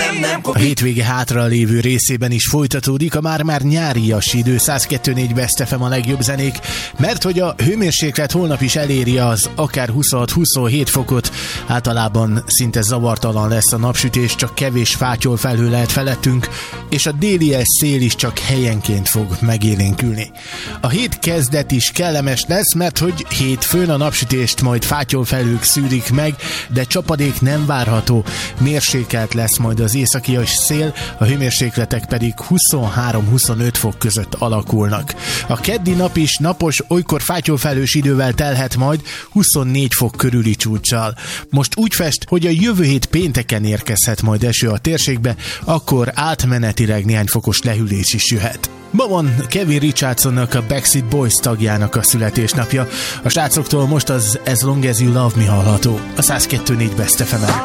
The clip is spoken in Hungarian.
A hétvége hátra lévő részében is folytatódik a már nyárias idő. 102.4 Best FM a legjobb zenék, mert hogy a hőmérséklet holnap is eléri az akár 26-27 fokot. Általában szinte zavartalan lesz a napsütés, csak kevés fátyol felhő lehet felettünk, és a délies szél is csak helyenként fog megélénkülni. A hét kezdet is kellemes lesz, mert hogy hétfőn a napsütést majd fátyol felhők szűrik meg, de csapadék nem várható. Mérsékelt lesz majd az északias szél, a hőmérsékletek pedig 23-25 fok között alakulnak. A keddi nap is napos, olykor fátyolfelhős idővel telhet majd 24 fok körüli csúccsal. Most úgy fest, hogy a jövő hét pénteken érkezhet majd eső a térségbe, akkor átmenetileg néhány fokos lehűlés is jöhet. Ma van Kevin Richardsonnak, a Backstreet Boys tagjának a születésnapja. A srácoktól most az As Long As You Love Me hallható a 102.4 Best FM-en.